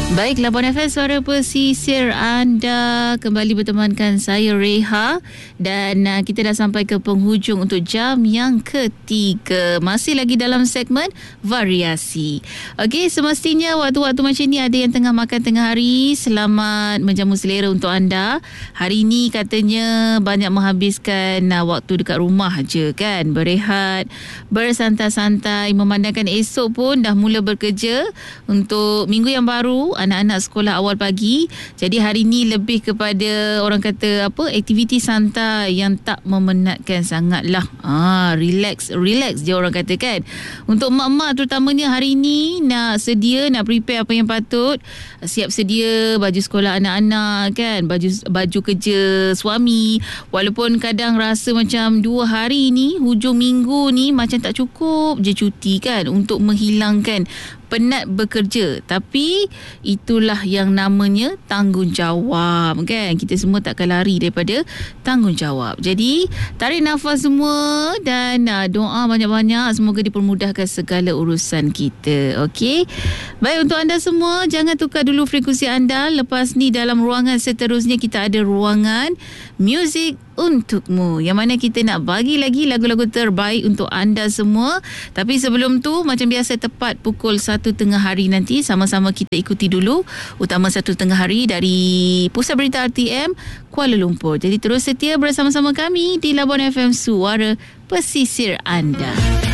Baik, Labuan FM, suara pesisir anda kembali bertemankan saya Reha, dan kita dah sampai ke penghujung untuk jam yang ketiga. Masih lagi dalam segmen variasi. Okey, semestinya waktu-waktu macam ni ada yang tengah makan tengah hari, selamat menjamu selera untuk anda. Hari ni katanya banyak menghabiskan waktu dekat rumah je kan, berehat, bersantai-santai, memandangkan esok pun dah mula bekerja untuk minggu yang baru, anak-anak sekolah awal pagi. Jadi hari ni lebih kepada orang kata apa, aktiviti santai yang tak memenatkan sangatlah. Relax je orang kata kan. Untuk mak-mak terutamanya hari ni nak prepare apa yang patut, siap sedia baju sekolah anak-anak kan, baju kerja suami. Walaupun kadang rasa macam 2 hari ni, hujung minggu ni macam tak cukup je cuti kan, untuk menghilangkan penat bekerja. Tapi itulah yang namanya tanggungjawab kan. Kita semua takkan lari daripada tanggungjawab. Jadi tarik nafas semua dan doa banyak-banyak, semoga dipermudahkan segala urusan kita. Okey. Baik, untuk anda semua jangan tukar dulu frekuensi anda. Lepas ni dalam ruangan seterusnya kita ada ruangan Muzik Untukmu, yang mana kita nak bagi lagi lagu-lagu terbaik untuk anda semua. Tapi sebelum tu, macam biasa tepat pukul 1:30 hari nanti, sama-sama kita ikuti dulu utama 1:30 hari dari Pusat Berita RTM Kuala Lumpur. Jadi terus setia bersama-sama kami di Labuan FM, suara pesisir anda.